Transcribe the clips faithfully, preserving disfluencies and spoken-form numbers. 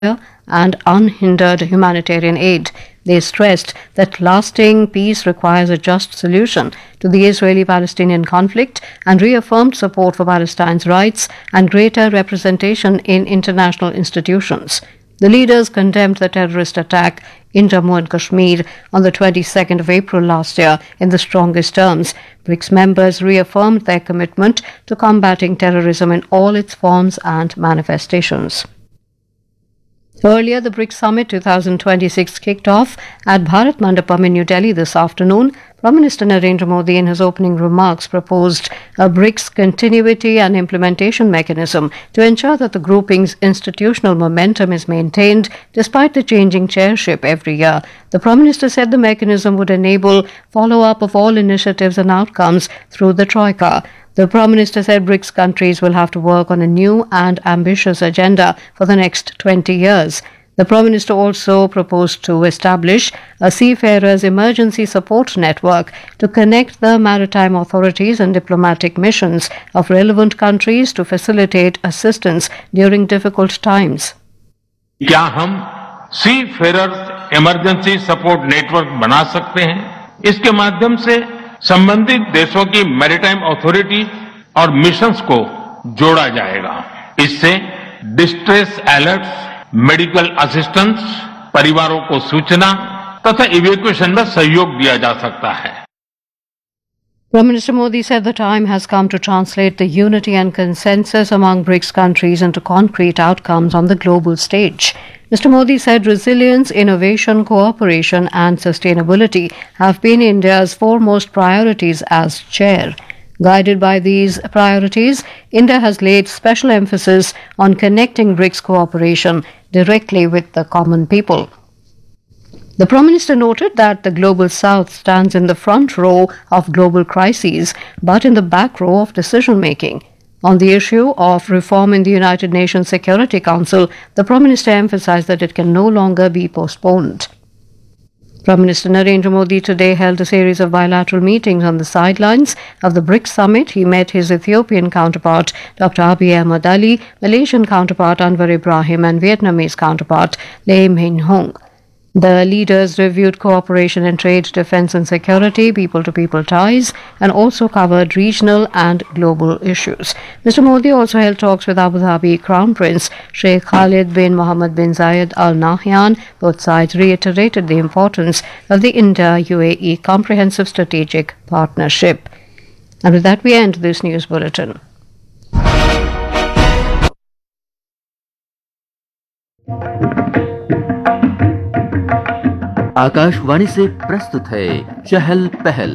and unhindered humanitarian aid. They stressed that lasting peace requires a just solution to the Israeli-Palestinian conflict and reaffirmed support for Palestine's rights and greater representation in international institutions. The leaders condemned the terrorist attack in Jammu and Kashmir on the twenty-second of April last year in the strongest terms. BRICS members reaffirmed their commitment to combating terrorism in all its forms and manifestations. Earlier, the BRICS Summit twenty twenty-six kicked off at Bharat Mandapam in New Delhi this afternoon. Prime Minister Narendra Modi, in his opening remarks, proposed a BRICS continuity and implementation mechanism to ensure that the grouping's institutional momentum is maintained despite the changing chairship every year. The Prime Minister said the mechanism would enable follow-up of all initiatives and outcomes through the Troika. The Prime Minister said BRICS countries will have to work on a new and ambitious agenda for the next twenty years. The Prime Minister also proposed to establish a seafarers emergency support network to connect the maritime authorities and diplomatic missions of relevant countries to facilitate assistance during difficult times. क्या हम सी Ferrers emergency support network बना सकते हैं? इसके माध्यम से संबंधित देशों की मैरीटाइम अथॉरिटी और मिशंस को जोड़ा जाएगा। इससे डिस्ट्रेस अलर्ट्स, मेडिकल असिस्टेंस, परिवारों को सूचना तथा इवैक्यूएशन में सहयोग दिया जा सकता है। Prime Minister Modi said the time has come to translate the unity and consensus among BRICS countries into concrete outcomes on the global stage. Mister Modi said resilience, innovation, cooperation and sustainability have been India's foremost priorities as chair. Guided by these priorities, India has laid special emphasis on connecting BRICS cooperation directly with the common people. The Prime Minister noted that the Global South stands in the front row of global crises, but in the back row of decision-making. On the issue of reform in the United Nations Security Council, the Prime Minister emphasized that it can no longer be postponed. Prime Minister Narendra Modi today held a series of bilateral meetings on the sidelines of the BRICS summit. He met his Ethiopian counterpart, Doctor Abiy Ahmed Ali, Malaysian counterpart Anwar Ibrahim, and Vietnamese counterpart Lee Min Hung. The leaders reviewed cooperation in trade, defense and security, people-to-people ties, and also covered regional and global issues. Mister Modi also held talks with Abu Dhabi Crown Prince Sheikh Khalid bin Mohammed bin Zayed Al Nahyan. Both sides reiterated the importance of the India-U A E Comprehensive Strategic Partnership. And with that, we end this news bulletin. Akashvani से प्रस्तुत है चहल पहल।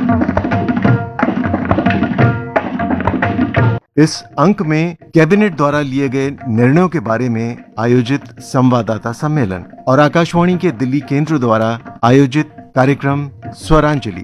इस अंक में cabinet द्वारा लिए गए निर्णयों के बारे में आयोजित संवाददाता सम्मेलन और आकाशवाणी के दिल्ली केंद्र द्वारा आयोजित कार्यक्रम स्वरांजलि।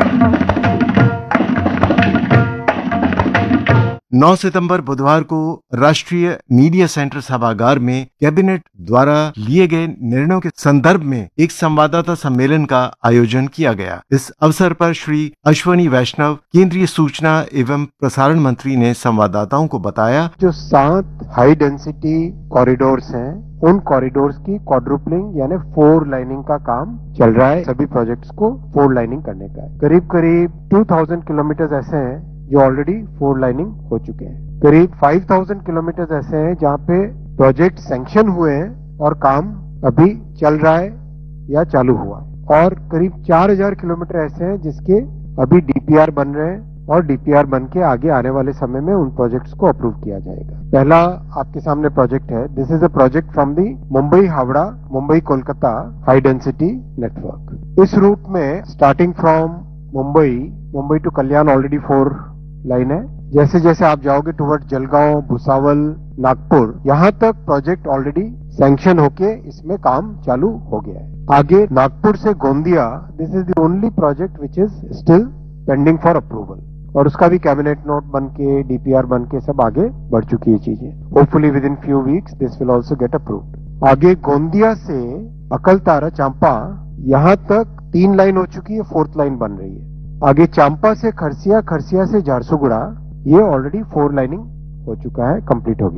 नौ सितंबर बुधवार को राष्ट्रीय मीडिया सेंटर सभागार में कैबिनेट द्वारा लिए गए निर्णयों के संदर्भ में एक संवाददाता सम्मेलन का आयोजन किया गया। इस अवसर पर श्री अश्वनी वैष्णव, केंद्रीय सूचना एवं प्रसारण मंत्री, ने संवाददाताओं को बताया, जो सात हाई डेंसिटी कॉरिडोर्स हैं, उन कॉरिडोर्स की क्वाड्रुपलिंग यानी फोर लाइनिंग का काम चल रहा है। सभी प्रोजेक्ट्स को फोर लाइनिंग करने का है। करीब करीब दो हज़ार किलोमीटर ऐसे हैं जो ऑलरेडी फोर लाइनिंग हो चुके हैं। करीब पाँच हज़ार किलोमीटर ऐसे हैं जहाँ पे प्रोजेक्ट सैंक्शन हुए हैं और काम अभी चल रहा है या चालू हुआ है, और करीब चार हज़ार किलोमीटर ऐसे हैं जिसके अभी डीपीआर बन रहे हैं और डीपीआर बन के आगे आने वाले समय में उन प्रोजेक्ट्स को अप्रूव किया जाएगा। पहला आपके सामने प्रोजेक्ट है, this is a project from the Mumbai Howrah Mumbai Kolkata high density network. इस रूट में starting from Mumbai Mumbai to Kalyan already four line है। जैसे जैसे आप जाओगे टुवर्ड जलगांव, भुसावल, नागपुर, यहाँ तक प्रोजेक्ट ऑलरेडी सैंक्शन होके इसमें काम चालू हो गया है। आगे नागपुर से Gondia, this is the only project which is still pending for approval, और उसका भी कैबिनेट नोट बन के डीपीआर बन के सब आगे बढ़ चुकी है चीजें। Hopefully with in few weeks this will also get approved. आगे गोंदिया से अकलतारा, चांपा, यहाँ तक तीन लाइन हो चुकी है, फोर्थ लाइन बन रही है। आगे चांपा से खरसिया, खरसिया से झारसुगुड़ा, ये ऑलरेडी फोर लाइनिंग हो चुका है, कंप्लीट हो गया है।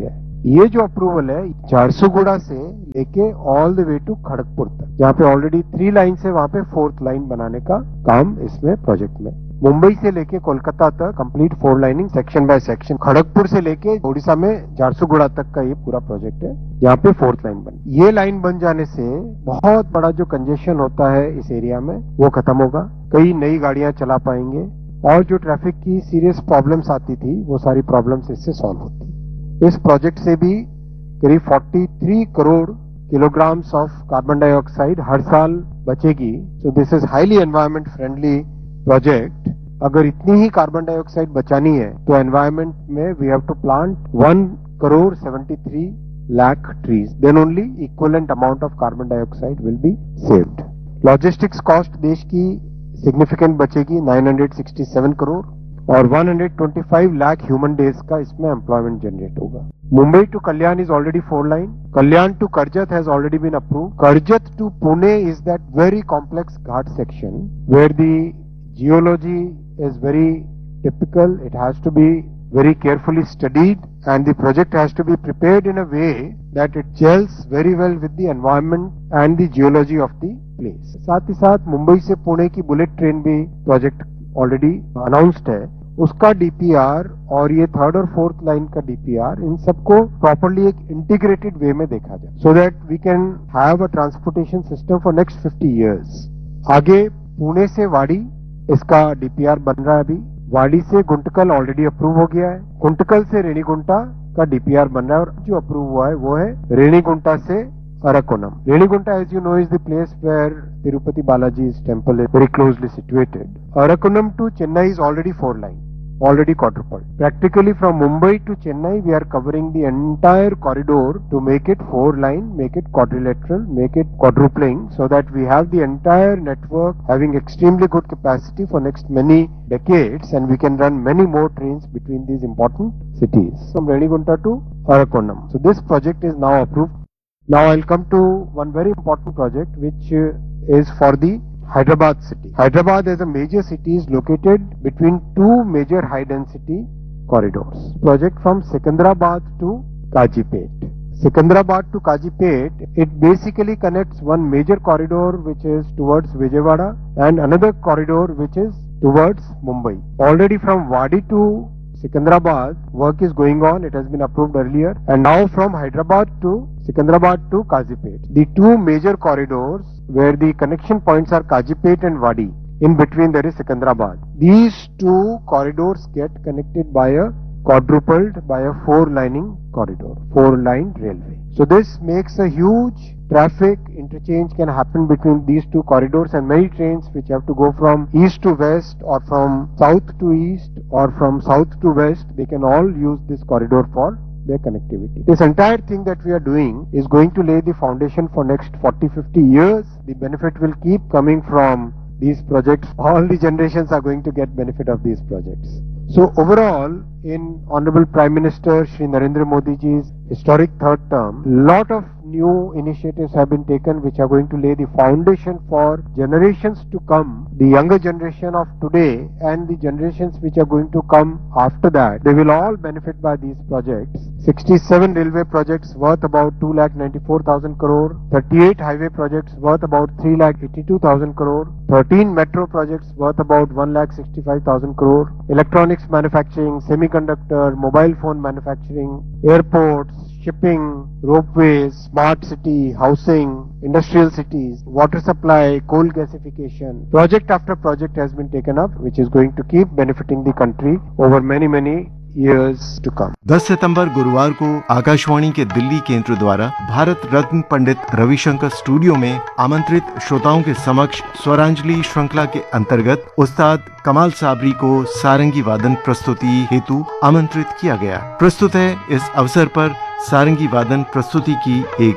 ये जो अप्रूवल है झारसुगुड़ा से लेके all the way to Kharagpur तक, जहाँ पे ऑलरेडी थ्री लाइन से वहाँ पे फोर्थ लाइन बनाने का काम इसमें प्रोजेक्ट में, मुंबई से लेके कोलकाता तक complete four lining section by section, Kharagpur से लेके ओडिशा में झारसुगुड़ा तक का ये पूरा प्रोजेक्ट है जहाँ पे फोर्थ लाइन बन, ये लाइन बन जाने से बहुत बड़ा जो कंजेशन होता है इस एरिया में वो खत्म होगा, कई नई गाड़ियां चला पाएंगे और जो ट्रैफिक की सीरियस प्रॉब्लम्स आती थी वो सारी प्रॉब्लम्स इससे सॉल्व होती। इस प्रोजेक्ट से भी करीब तैंतालीस crore kilograms of carbon dioxide हर साल बचेगी। So this is highly environment friendly project. अगर इतनी ही कार्बन डाइऑक्साइड बचानी है तो एनवायरमेंट में we have to plant one crore seventy three lakh trees, then only equivalent amount of carbon dioxide will be saved. Logistics cost देश की सिग्निफिकेंट बचेगी नौ सौ सरसठ करोड़ और एक सौ पच्चीस लाख ह्यूमन डेज का इसमें एम्प्लॉयमेंट जनरेट होगा। Mumbai to Kalyan is already four line, Kalyan to Karjat has already been approved. Karjat to Pune is that very complex Ghat section where the geology is very typical. It has to be very carefully studied and the project has to be prepared in a way that it gels very well with the environment and the geology of the place. साथ ही साथ मुंबई से पुणे की bullet train भी project already announced है, उसका DPR और ये third और फोर्थ लाइन का डीपीआर, इन सबको प्रॉपर्ली एक इंटीग्रेटेड वे में देखा जाए so that we can have a transportation system for next fifty years. आगे पुणे से वाड़ी, इसका डीपीआर बन रहा है अभी। वाड़ी से गुंटकल ऑलरेडी अप्रूव हो गया है, गुंटकल से रेणीगुंटा का डीपीआर बन रहा है और जो अप्रूव हुआ है वो है रेणीगुंटा से Arakkonam. रेणीगुंटा as you know is the place where Tirupati Balaji temple is very closely situated. Arakkonam to Chennai is already four line, already quadrupled. Practically from Mumbai to Chennai, we are covering the entire corridor to make it four line, make it quadrilateral, make it quadrupling, so that we have the entire network having extremely good capacity for next many decades, and we can run many more trains between these important cities from Renigunta to Arakonam. So this project is now approved. Now I'll come to one very important project which uh, is for the Hyderabad city. Hyderabad as a major city is located between two major high density corridors. Project from Secunderabad to Kazipet. Secunderabad to Kazipet, it basically connects one major corridor which is towards Vijayawada and another corridor which is towards Mumbai. Already from Wadi to Secunderabad, work is going on. It has been approved earlier. And now from Hyderabad to Secunderabad to Kazipet, the two major corridors where the connection points are Kazipet and Wadi. In between there is Secunderabad. These two corridors get connected by a quadrupled by a four lining corridor, four line railway. So this makes a huge traffic interchange can happen between these two corridors, and many trains which have to go from east to west or from south to east or from south to west, they can all use this corridor for their connectivity. This entire thing that we are doing is going to lay the foundation for next forty fifty years. The benefit will keep coming from these projects. All the generations are going to get benefit of these projects. So overall, in Honorable Prime Minister Shri Narendra Modi ji's historic third term, lot of new initiatives have been taken which are going to lay the foundation for generations to come, the younger generation of today and the generations which are going to come after that. They will all benefit by these projects. sixty-seven railway projects worth about two lakh ninety-four thousand crore, thirty-eight highway projects worth about three lakh eighty-two thousand crore, thirteen metro projects worth about one lakh sixty-five thousand crore, electronics manufacturing, semiconductor, mobile phone manufacturing, airports, shipping, ropeways, smart city, housing, industrial cities, water supply, coal gasification. Project after project has been taken up which is going to keep benefiting the country over many many years to come. दस सितंबर गुरुवार को आकाशवाणी के दिल्ली केंद्र द्वारा Bharat Ratna Pandit Ravishankar studio में आमंत्रित श्रोताओं के समक्ष स्वरांजलि श्रृंखला के अंतर्गत उस्ताद कमाल साबरी को सारंगी वादन प्रस्तुति हेतु आमंत्रित किया गया। प्रस्तुत है इस अवसर पर सारंगी वादन प्रस्तुति की एक